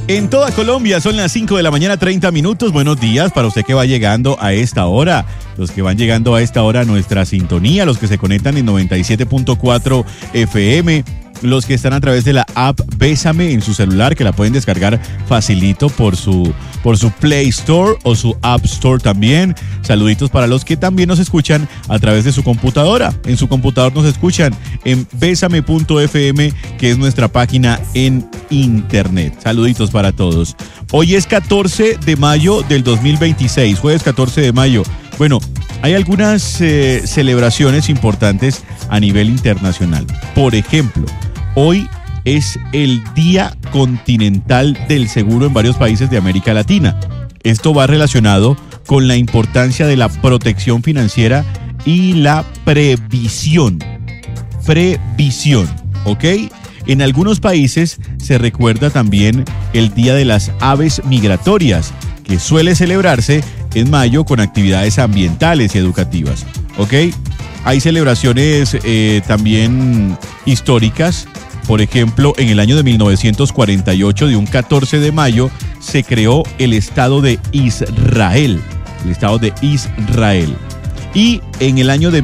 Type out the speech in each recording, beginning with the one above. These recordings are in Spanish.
En toda Colombia son las 5 de la mañana, 30 minutos. Buenos días para usted que va llegando a esta hora. Los que van llegando a esta hora a nuestra sintonía, los que se conectan en 97.4 FM, los que están a través de la app Bésame en su celular, que la pueden descargar facilito por su Play Store o su App Store también. Saluditos para los que también nos escuchan a través de su computadora. En su computador nos escuchan en besame.fm, que es nuestra página en internet. Saluditos para todos. Hoy es 14 de mayo del 2026, jueves 14 de mayo. Bueno, hay algunas celebraciones importantes a nivel internacional. Por ejemplo, hoy es el Día Continental del Seguro en varios países de América Latina. Esto va relacionado con la importancia de la protección financiera y la previsión. Previsión, ¿ok? En algunos países se recuerda también el Día de las Aves Migratorias, que suele celebrarse en mayo con actividades ambientales y educativas, ¿ok? Hay celebraciones también históricas. Por ejemplo, en el año de 1948, de un 14 de mayo, se creó el Estado de Israel. El Estado de Israel. Y en el año de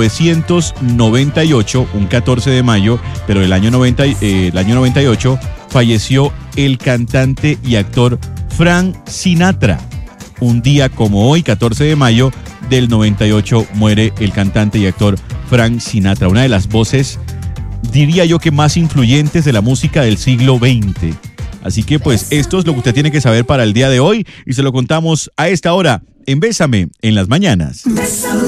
1998, un 14 de mayo, pero el año 98, falleció el cantante y actor Frank Sinatra. Un día como hoy, 14 de mayo del 98, muere el cantante y actor Frank Sinatra, una de las voces, diría yo, que más influyentes de la música del siglo XX. Así que pues esto es lo que usted tiene que saber para el día de hoy y se lo contamos a esta hora en Bésame en las mañanas.